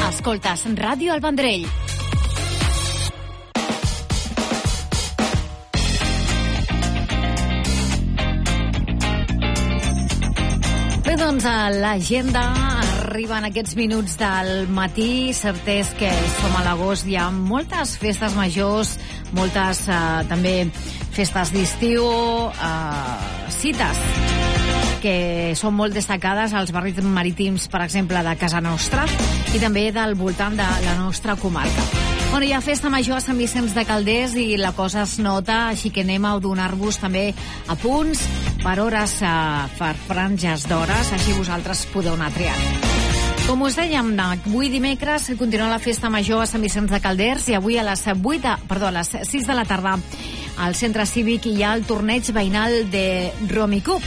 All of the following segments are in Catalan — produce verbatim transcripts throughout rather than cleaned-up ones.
Escoltes Ràdio El Vendrell. Bé, doncs a l'agenda arriben aquests minuts del matí. Cert és que som a l'agost, hi ha moltes festes majors, moltes eh, també festes d'estiu, eh, cites que són molt destacades als barris marítims, per exemple, de casa nostra i també del voltant de la nostra comarca. Bueno, hi ha festa major a Sant Vicenç de Calders i la cosa es nota, així que anem a donar-vos també a punts per hores, eh, per franges d'hores, així vosaltres podeu anar triant. Com us dèiem, avui dimecres continua la festa major a Sant Vicenç de Calders i avui a les vuit, perdó, a les sis de la tarda al centre cívic hi ha el torneig veïnal de Romicub,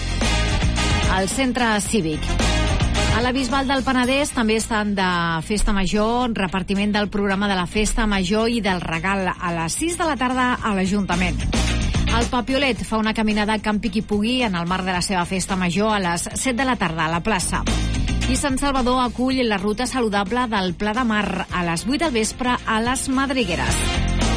al centre cívic. A la Bisbal del Penedès també estan de festa major, repartiment del programa de la festa major i del regal a les sis de la tarda a l'Ajuntament. El Papiolet fa una caminada campi qui pugui en el marc de la seva festa major a les set de la tarda a la plaça. I Sant Salvador acull la ruta saludable del Pla de Mar a les vuit del vespre a les Madrigueres.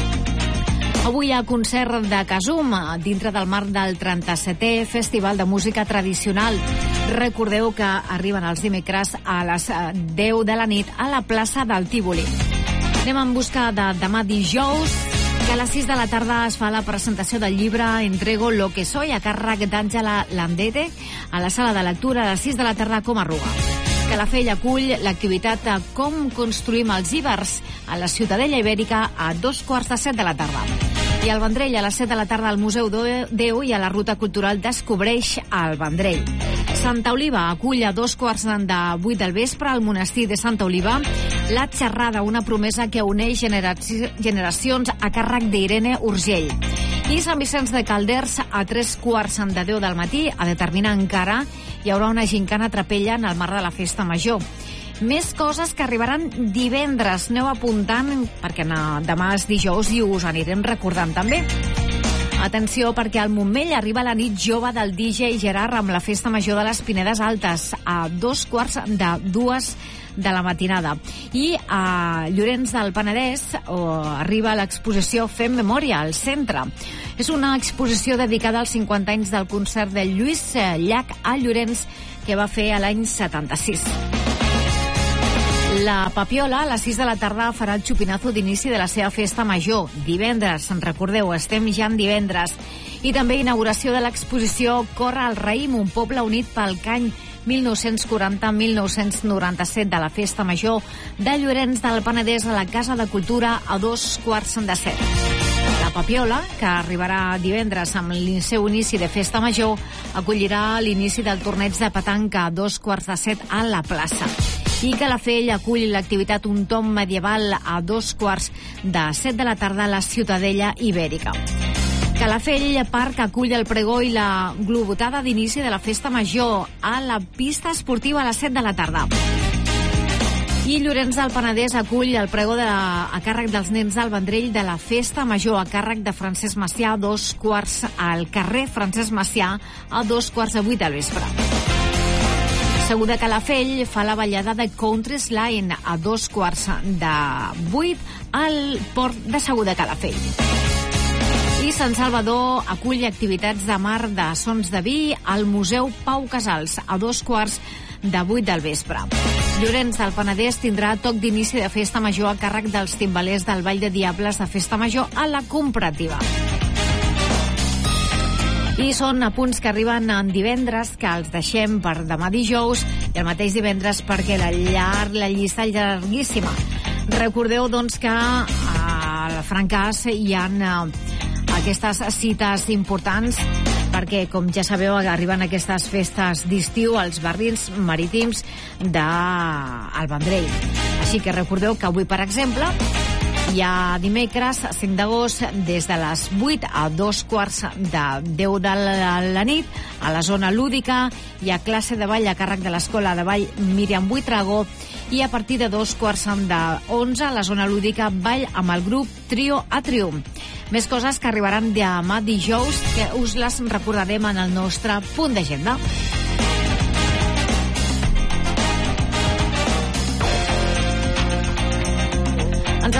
Avui hi ha concert de Casum dintre del marc del trenta-setè Festival de Música Tradicional. Recordeu que arriben els dimecres a les deu de la nit a la plaça del Tívoli. Anem en busca de demà dijous, que a les sis de la tarda es fa la presentació del llibre Entrego lo que soy a càrrec d'Àngela Landete a la sala de lectura a les sis de la tarda com a Arruga. Calafell acull l'activitat de Com construïm els ibers a la Ciutadella Ibèrica a dos quarts de set de la tarda. I al Vendrell a les set de la tarda al Museu Déu i a la Ruta Cultural Descobreix el Vendrell. Santa Oliva acull a dos quarts de vuit del vespre al Monestir de Santa Oliva la xerrada, una promesa que uneix generaci- generacions a càrrec d'Irene Urgell. I Sant Vicenç de Calders a tres quarts de deu del matí, a determinar encara, hi haurà una gincana trapella en el marc de la festa major. Més coses que arribaran divendres. Aneu apuntant, perquè demà és dijous i us anirem recordant també. Atenció, perquè al Montmell arriba la nit jove del D J Gerard amb la festa major de les Pinedes Altes a dos quarts de dues de la matinada. I a Llorenç del Penedès oh, arriba l'exposició Fem Memòria al centre. És una exposició dedicada als cinquanta anys del concert de Lluís Llach a Llorenç que va fer a l'any setanta-sis. La Papiola, a les sis de la tarda, farà el xupinazo d'inici de la seva festa major. Divendres, en recordeu, estem ja en divendres. I també inauguració de l'exposició Corre al Raïm, un poble unit pel cany mil nou-cents quaranta a mil nou-cents noranta-set de la festa major de Llorenç del Penedès a la Casa de Cultura a dos quarts de set. La Papiola, que arribarà divendres amb el seu inici de festa major, acollirà l'inici del torneig de petanca a dos quarts de set a la plaça. I Calafell acull l'activitat Un Tom Medieval a dos quarts de set de la tarda a la Ciutadella Ibèrica. Calafell Parc acull el pregó i la globotada d'inici de la festa major a la pista esportiva a les set de la tarda. I Llorenç del Penedès acull el pregó de la, a càrrec dels nens del Vendrell de la festa major a càrrec de Francesc Macià a dos quarts al carrer Francesc Macià a dos quarts de vuit del vespre. Segur de Calafell fa la ballada de Country Line a dos quarts de vuit al port de Segur de Calafell. I Sant Salvador acull activitats de mar de sons de vi al Museu Pau Casals a dos quarts de vuit del vespre. Llorenç del Penedès tindrà toc d'inici de festa major a càrrec dels timbalers del Ball de Diables de festa major a la Comparativa. I són apunts que arriben en divendres, que els deixem per demà dijous i el mateix divendres perquè la llar, la llista és llarguíssima. Recordeu, doncs, que a Francàs hi ha aquestes cites importants perquè, com ja sabeu, arriben aquestes festes d'estiu als barris marítims del Vendrell. Així que recordeu que avui, per exemple, hi ha dimecres cinc d'agost des de les vuit a dos quarts de deu de la nit a la zona lúdica hi ha classe de ball a càrrec de l'Escola de Ball Míriam Buitrago i a partir de dos quarts d'onze a la zona lúdica ball amb el grup Trio Atrium. Més coses que arribaran demà dijous que us les recordarem en el nostre punt d'agenda.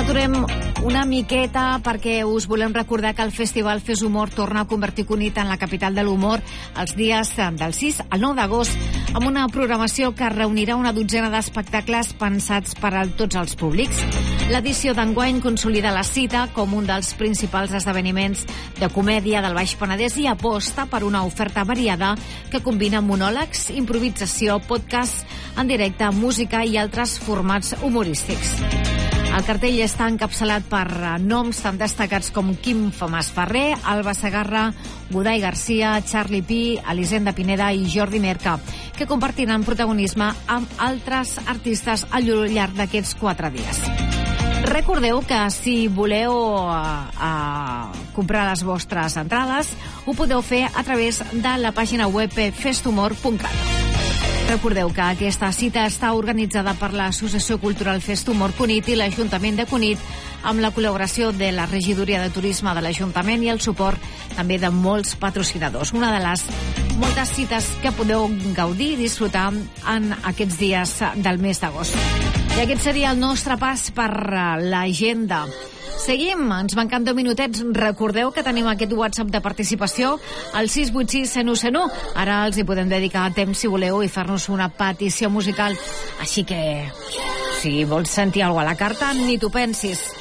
aturem una miqueta perquè us volem recordar que el Festival Fes Humor torna a convertir Cunit en la capital de l'humor els dies del sis al nou d'agost amb una programació que reunirà una dotzena d'espectacles pensats per a tots els públics. L'edició d'enguany consolida la cita com un dels principals esdeveniments de comèdia del Baix Penedès i aposta per una oferta variada que combina monòlegs, improvisació, podcast en directe, música i altres formats humorístics. El cartell està encapçalat per noms tan destacats com Quim Famàs Ferrer, Alba Segarra, Godai Garcia, Charlie Pi, Elisenda Pineda i Jordi Merca, que compartiran protagonisme amb altres artistes al llarg d'aquests quatre dies. Recordeu que si voleu uh, uh, comprar les vostres entrades, ho podeu fer a través de la pàgina web festhumor punt cat. Recordeu que aquesta cita està organitzada per l'Associació Cultural Fest Humor Cunit i l'Ajuntament de Cunit amb la col·laboració de la Regidoria de Turisme de l'Ajuntament i el suport també de molts patrocinadors. Una de les moltes cites que podeu gaudir i disfrutar en aquests dies del mes d'agost. I aquest seria el nostre pas per l'agenda. Seguim, ens manquen deu minutets. Recordeu que tenim aquest WhatsApp de participació, el sis vuit sis cent u cent u. Ara els hi podem dedicar temps, si voleu, i fer-nos una petició musical. Així que, si vols sentir alguna cosa a la carta, ni t'ho pensis.